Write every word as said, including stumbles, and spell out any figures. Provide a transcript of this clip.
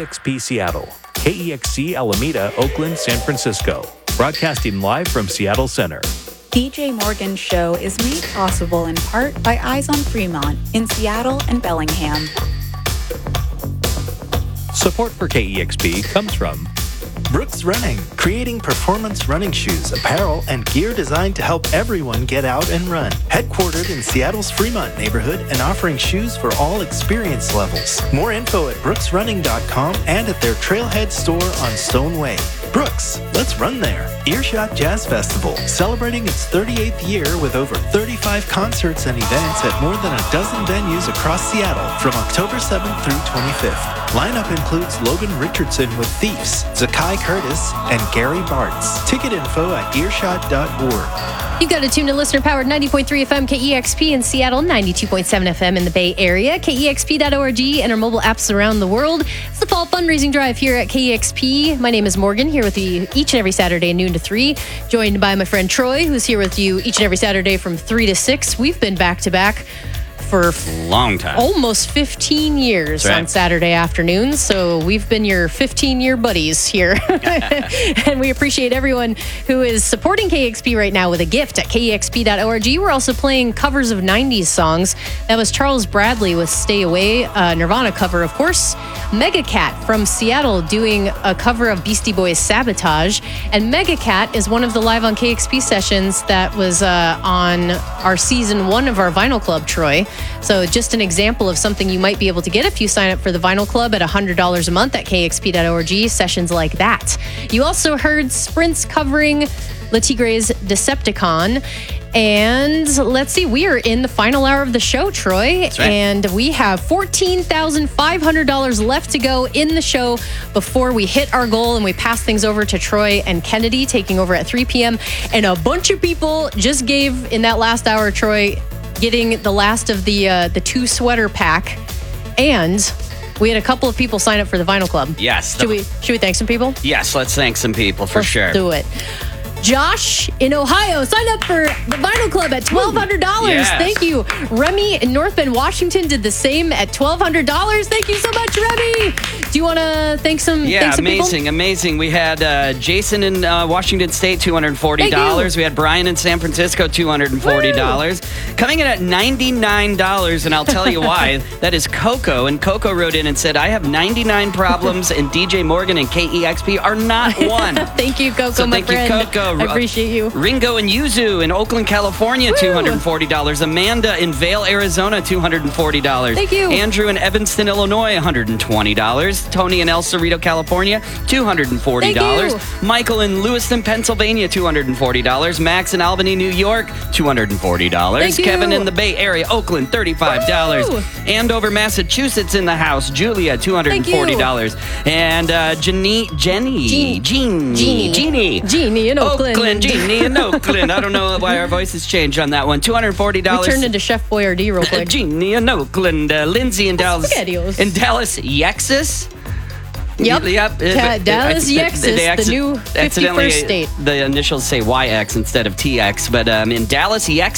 X P Seattle, K E X C Alameda, Oakland, San Francisco. Broadcasting live from Seattle Center. D J Morgan's show is made possible in part by Eyes on Fremont in Seattle and Bellingham. Support for K E X P comes from Brooks Running, creating performance running shoes, apparel, and gear designed to help everyone get out and run. Headquartered in Seattle's Fremont neighborhood and offering shoes for all experience levels. More info at brooks running dot com and at their Trailhead store on Stone Way. Brooks, let's run there. Earshot Jazz Festival, celebrating its thirty-eighth year with over thirty-five concerts and events at more than a dozen venues across Seattle from October seventh through twenty-fifth. Lineup includes Logan Richardson with Thieves, Zakai Curtis, and Gary Bartz. Ticket info at earshot dot org. You've got a tune to listener-powered ninety point three F M K E X P in Seattle, ninety-two point seven F M in the Bay Area, K E X P dot org, and our mobile apps around the world. It's the fall fundraising drive here at K E X P. My name is Morgan, here with you each and every Saturday, noon to three, joined by my friend Troy, who's here with you each and every Saturday from three to six. We've been back-to-back for long time, almost fifteen years right. on Saturday afternoons. So we've been your fifteen-year buddies here. And we appreciate everyone who is supporting K E X P right now with a gift at K E X P dot org. We're also playing covers of nineties songs. That was Charles Bradley with Stay Away, a Nirvana cover, of course. Megacat from Seattle doing a cover of Beastie Boys' Sabotage. And Megacat is one of the Live on K E X P sessions that was uh, on our season one of our Vinyl Club, Troy. So just an example of something you might be able to get if you sign up for the Vinyl Club at one hundred dollars a month at K E X P dot org, sessions like that. You also heard Sprints covering Le Tigre's Decepticon. And let's see, we are in the final hour of the show, Troy. That's right. And we have fourteen thousand five hundred dollars left to go in the show before we hit our goal and we pass things over to Troy and Kennedy taking over at three p.m. And a bunch of people just gave in that last hour, Troy, getting the last of the uh, the two sweater pack, and we had a couple of people sign up for the Vinyl Club. Yes. Should we should we thank some people? Yes, let's thank some people for Let's sure. do it. Josh in Ohio signed up for the Vinyl Club at twelve hundred dollars. Yes. Thank you. Remy in North Bend, Washington did the same at twelve hundred dollars. Thank you so much, Remy. Do you want to thank some Yeah, thank some amazing, people? amazing. We had uh, Jason in uh, Washington State, two hundred forty dollars. We had Brian in San Francisco, two hundred forty dollars. Woo! Coming in at ninety-nine dollars, and I'll tell you why. That is Coco, and Coco wrote in and said, I have ninety-nine problems, and D J Morgan and K E X P are not one. Thank you, Coco, so my thank friend. you, Coco. I appreciate you. Ringo and Yuzu in Oakland, California, Woo! two hundred forty dollars. Amanda in Vail, Arizona, two hundred forty dollars. Thank you. Andrew in Evanston, Illinois, one hundred twenty dollars. Tony in El Cerrito, California, two hundred forty dollars. Thank you. Michael in Lewiston, Pennsylvania, two hundred forty dollars. Max in Albany, New York, two hundred forty dollars. Thank you. Kevin in the Bay Area, Oakland, thirty-five dollars. Woo! Andover, Massachusetts in the house, Julia, two hundred forty dollars. And uh, Jenny, Jenny, Jean- Jean, Jeannie. Jeannie. Jeannie in Oakland. Oakland, Jeannie in Oakland. I don't know why our voices changed on that one. two hundred forty dollars. We turned into Chef Boyardee real quick. Jeannie in Oakland. Uh, Lindsay in Dallas. SpaghettiOs. In Dallas, Yexus. Yep. Yep. Da- Dallas They- Yexus, they the acci- new accidentally, fifty-first state. The initials say Y X instead of T X, but um, in Dallas, Yexus.